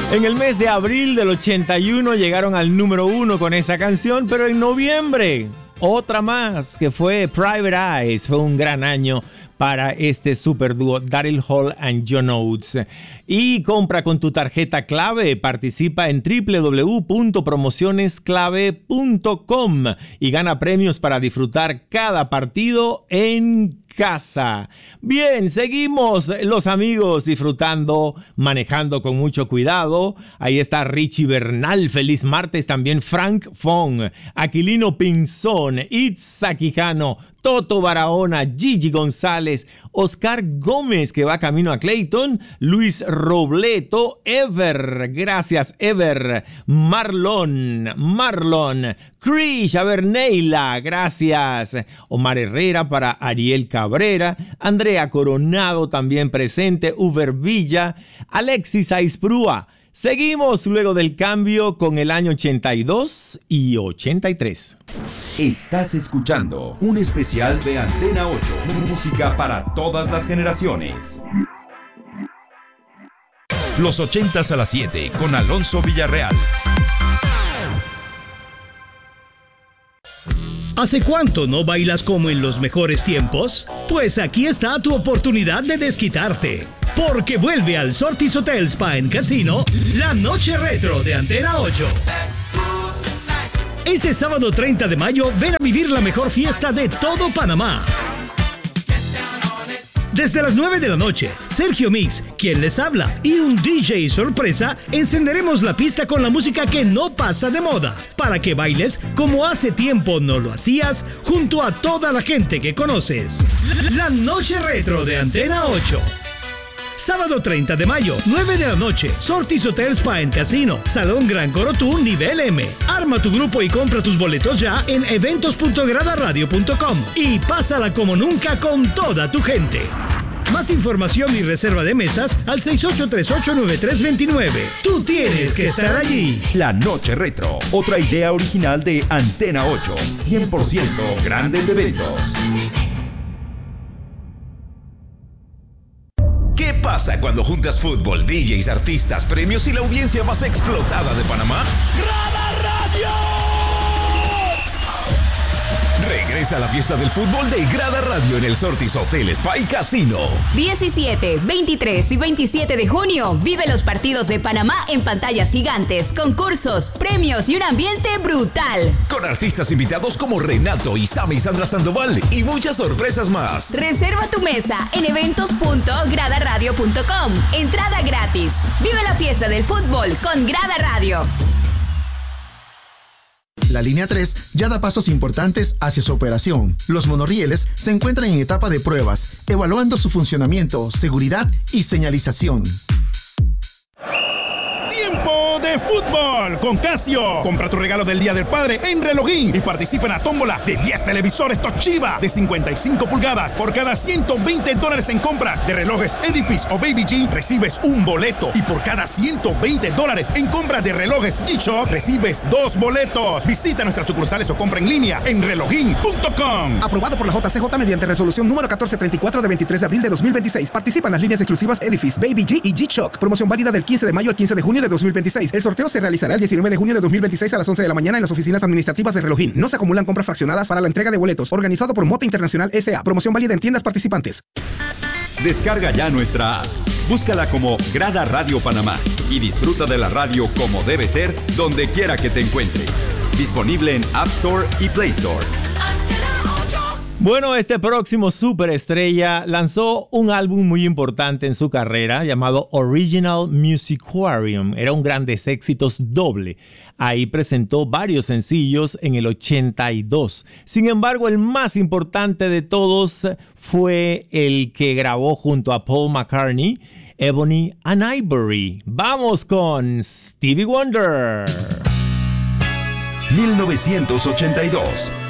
En el mes de abril del 81 llegaron al número 1 con esa canción, pero en noviembre otra más que fue Private Eyes. Fue un gran año para este superdúo Daryl Hall and John Oates. Y compra con tu tarjeta clave, participa en www.promocionesclave.com y gana premios para disfrutar cada partido en casa. Bien, seguimos los amigos disfrutando, manejando con mucho cuidado. Ahí está Richie Bernal, feliz martes. También Frank Fong, Aquilino Pinzón, Itza Quijano, Toto Barahona, Gigi González, Oscar Gómez que va camino a Clayton, Luis Robleto, Ever, gracias Ever, Marlon, Krish, a ver, Neila, gracias, Omar Herrera para Ariel Cabrera, Andrea Coronado también presente, Uber Villa, Alexis Aisprúa. Seguimos luego del cambio con el año 82 y 83. Estás escuchando un especial de Antena 8, música para todas las generaciones. Los 80s a las 7 con Alonso Villarreal. ¿Hace cuánto no bailas como en los mejores tiempos? Pues aquí está tu oportunidad de desquitarte. Porque vuelve al Sortis Hotel Spa and Casino la Noche Retro de Antena 8. Este sábado 30 de mayo, ven a vivir la mejor fiesta de todo Panamá. Desde las 9 de la noche, Sergio Mix, quien les habla, y un DJ sorpresa, encenderemos la pista con la música que no pasa de moda, para que bailes como hace tiempo no lo hacías, junto a toda la gente que conoces. La Noche Retro de Antena 8. Sábado 30 de mayo, 9 de la noche, Sortis Hotel Spa and Casino, Salón Gran Corotú, nivel M. Arma tu grupo y compra tus boletos ya en eventos.gradaradio.com y pásala como nunca con toda tu gente. Más información y reserva de mesas al 68389329. Tú tienes que estar allí. La Noche Retro, otra idea original de Antena 8. 100% grandes eventos. ¿Qué pasa cuando juntas fútbol, DJs, artistas, premios y la audiencia más explotada de Panamá? ¡Grada Radio! Regresa a la fiesta del fútbol de Grada Radio en el Sortis Hotel Spa y Casino. 17, 23 y 27 de junio. Vive los partidos de Panamá en pantallas gigantes, concursos, premios y un ambiente brutal. Con artistas invitados como Renato, Isame y Sandra Sandoval y muchas sorpresas más. Reserva tu mesa en eventos.gradaradio.com. Entrada gratis. Vive la fiesta del fútbol con Grada Radio. La línea 3 ya da pasos importantes hacia su operación. Los monorrieles se encuentran en etapa de pruebas, evaluando su funcionamiento, seguridad y señalización. ¡Tiempo de fútbol con Casio! Compra tu regalo del Día del Padre en Relojín y participa en la tómbola de 10 televisores Toshiba de 55 pulgadas. Por cada $120 en compras de relojes Edifice o Baby G, recibes un boleto. Y por cada $120 en compras de relojes G-Shock, recibes 2 boletos. Visita nuestras sucursales o compra en línea en relojín.com. Aprobado por la JCJ mediante resolución número 1434 de 23 de abril de 2026. Participa en las líneas exclusivas Edifice, Baby G y G-Shock. Promoción válida del 15 de mayo al 15 de junio de 2026. El sorteo se realizará el 19 de junio de 2026 a las 11 de la mañana en las oficinas administrativas de Relojín. No se acumulan compras fraccionadas para la entrega de boletos. Organizado por Mota Internacional S.A. Promoción válida en tiendas participantes. Descarga ya nuestra app. Búscala como Grada Radio Panamá y disfruta de la radio como debe ser, donde quiera que te encuentres. Disponible en App Store y Play Store. Bueno, este próximo superestrella lanzó un álbum muy importante en su carrera llamado Original Musicarium. Era un grandes éxitos doble. Ahí presentó varios sencillos en el 82. Sin embargo, el más importante de todos fue el que grabó junto a Paul McCartney, Ebony and Ivory. Vamos con Stevie Wonder. 1982.